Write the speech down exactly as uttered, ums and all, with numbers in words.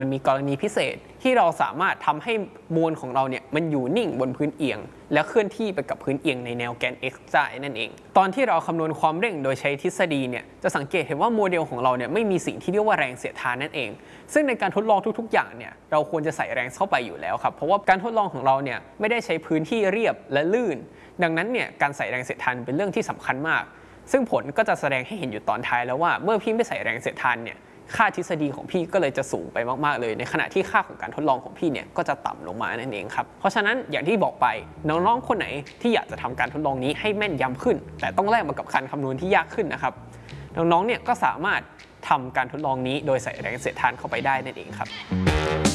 มันมีกรณีพิเศษที่เราสามารถทำให้มวลของเราเนี่ยมันอยู่นิ่งบนพื้นเอียงและเคลื่อนที่ไปกับพื้นเอียงในแนวแกน x ได้นั่นเองตอนที่เราคำนวณความเร่งโดยใช้ทฤษฎีเนี่ยจะสังเกตเห็นว่าโมเดลของเราเนี่ยไม่มีสิ่งที่เรียกว่าแรงเสียดทานนั่นเองซึ่งในการทดลองทุกๆอย่างเนี่ยเราควรจะใส่แรงเข้าไปอยู่แล้วครับเพราะว่าการทดลองของเราเนี่ยไม่ได้ใช้พื้นที่เรียบและลื่นดังนั้นเนี่ยการใส่แรงเสียดทานเป็นเรื่องที่สำคัญมากซึ่งผลก็จะแสดงให้เห็นอยู่ตอนท้ายแล้วว่าเมื่อพี่ไม่ใส่แรงเสียดทานเนี่ยค่าทฤษฎีของพี่ก็เลยจะสูงไปมากๆเลยในขณะที่ค่าของการทดลองของพี่เนี่ยก็จะต่ำลงมานั่นเองครับเพราะฉะนั้นอย่างที่บอกไปน้องๆคนไหนที่อยากจะทำการทดลองนี้ให้แม่นยำขึ้นแต่ต้องแลกมากับการคำนวณที่ยากขึ้นนะครับน้องๆเนี่ยก็สามารถทำการทดลองนี้โดยใส่แรงเสียดทานเข้าไปได้นั่นเองครับ